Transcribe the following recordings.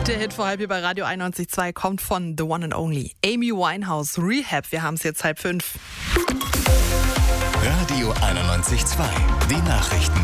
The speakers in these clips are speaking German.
Der Hit vor halb hier bei Radio 91.2 kommt von The One and Only Amy Winehouse, Rehab. Wir haben es jetzt 4:30. Radio 91.2, die Nachrichten.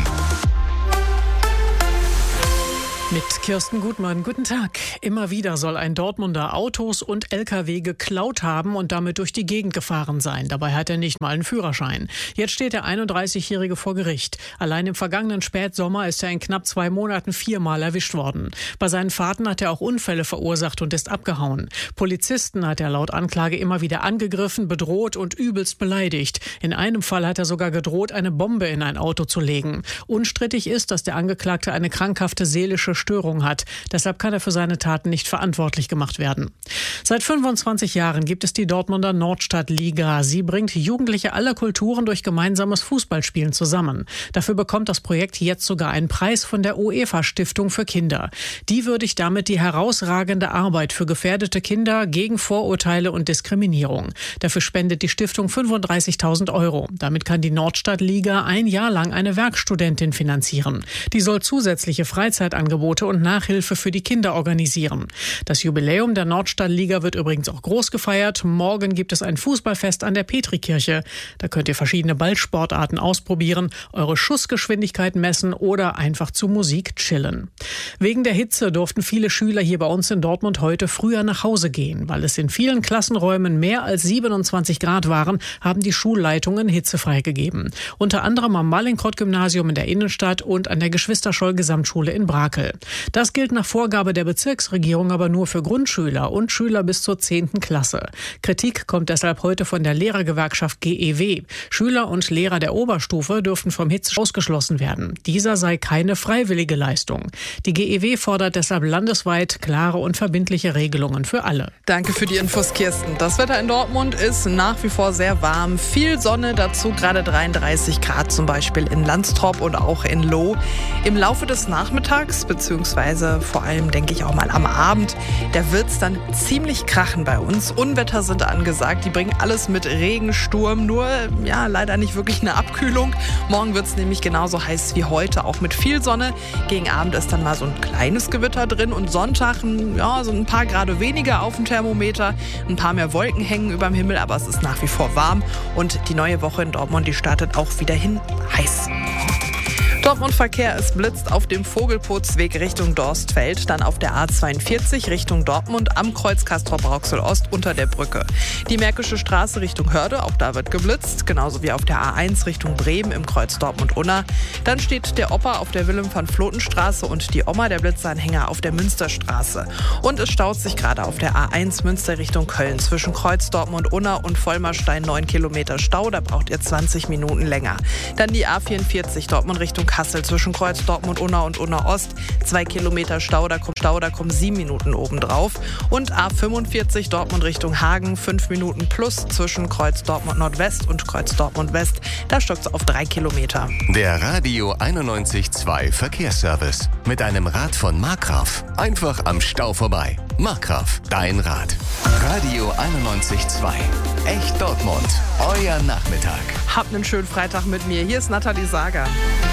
Mit Kirsten Gutmann, guten Tag. Immer wieder soll ein Dortmunder Autos und LKW geklaut haben und damit durch die Gegend gefahren sein. Dabei hat er nicht mal einen Führerschein. Jetzt steht der 31-Jährige vor Gericht. Allein im vergangenen Spätsommer ist er in knapp 2 Monaten 4-mal erwischt worden. Bei seinen Fahrten hat er auch Unfälle verursacht und ist abgehauen. Polizisten hat er laut Anklage immer wieder angegriffen, bedroht und übelst beleidigt. In einem Fall hat er sogar gedroht, eine Bombe in ein Auto zu legen. Unstrittig ist, dass der Angeklagte eine krankhafte seelische Störung hat. Deshalb kann er für seine Taten nicht verantwortlich gemacht werden. Seit 25 Jahren gibt es die Dortmunder Nordstadtliga. Sie bringt Jugendliche aller Kulturen durch gemeinsames Fußballspielen zusammen. Dafür bekommt das Projekt jetzt sogar einen Preis von der UEFA-Stiftung für Kinder. Die würdigt damit die herausragende Arbeit für gefährdete Kinder gegen Vorurteile und Diskriminierung. Dafür spendet die Stiftung 35.000 €. Damit kann die Nordstadtliga ein Jahr lang eine Werkstudentin finanzieren. Die soll zusätzliche Freizeitangebote und Nachhilfe für die Kinder organisieren. Das Jubiläum der Nordstadtliga wird übrigens auch groß gefeiert. Morgen gibt es ein Fußballfest an der Petrikirche. Da könnt ihr verschiedene Ballsportarten ausprobieren, eure Schussgeschwindigkeit messen oder einfach zu Musik chillen. Wegen der Hitze durften viele Schüler hier bei uns in Dortmund heute früher nach Hause gehen. Weil es in vielen Klassenräumen mehr als 27 Grad waren, haben die Schulleitungen Hitze freigegeben. Unter anderem am Mallinckrodt-Gymnasium in der Innenstadt und an der Geschwister-Scholl-Gesamtschule in Brakel. Das gilt nach Vorgabe der Bezirksregierung aber nur für Grundschüler und Schüler bis zur 10. Klasse. Kritik kommt deshalb heute von der Lehrergewerkschaft GEW. Schüler und Lehrer der Oberstufe dürften vom Hitzeschutz ausgeschlossen werden. Dieser sei keine freiwillige Leistung. Die GEW fordert deshalb landesweit klare und verbindliche Regelungen für alle. Danke für die Infos, Kirsten. Das Wetter in Dortmund ist nach wie vor sehr warm. Viel Sonne, dazu gerade 33 Grad zum Beispiel in Landstrop und auch in Lohh. Im Laufe des Nachmittags beziehungsweise vor allem, denke ich, auch mal am Abend, da wird es dann ziemlich krachen bei uns. Unwetter sind angesagt, die bringen alles mit Regen, Sturm, nur ja leider nicht wirklich eine Abkühlung. Morgen wird es nämlich genauso heiß wie heute, auch mit viel Sonne. Gegen Abend ist dann mal so ein kleines Gewitter drin und Sonntag so ein paar Grad weniger auf dem Thermometer. Ein paar mehr Wolken hängen über dem Himmel, aber es ist nach wie vor warm und die neue Woche in Dortmund, die startet auch wieder hin heiß. Dortmund-Verkehr, es blitzt auf dem Vogelputzweg Richtung Dorstfeld, dann auf der A42 Richtung Dortmund am Kreuz Castrop-Rauxel-Ost unter der Brücke. Die Märkische Straße Richtung Hörde, auch da wird geblitzt, genauso wie auf der A1 Richtung Bremen im Kreuz Dortmund-Unna. Dann steht der Opa auf der Wilhelm-van-Floten-Straße und die Oma, der Blitzanhänger, auf der Münsterstraße. Und es staut sich gerade auf der A1 Münster Richtung Köln zwischen Kreuz Dortmund-Unna und Vollmerstein 9 Kilometer Stau, da braucht ihr 20 Minuten länger. Dann die A44 Dortmund Richtung Kassel zwischen Kreuz Dortmund-Unna und Unna-Ost. 2 Kilometer Stau, da kommen 7 Minuten obendrauf. Und A45 Dortmund Richtung Hagen, 5 Minuten plus zwischen Kreuz Dortmund-Nordwest und Kreuz Dortmund-West. Da stockt es auf 3 Kilometer. Der Radio 91.2 Verkehrsservice. Mit einem Rad von Markgraf. Einfach am Stau vorbei. Markgraf, dein Rad. Radio 91.2. Echt Dortmund. Euer Nachmittag. Habt einen schönen Freitag mit mir. Hier ist Nathalie Sager.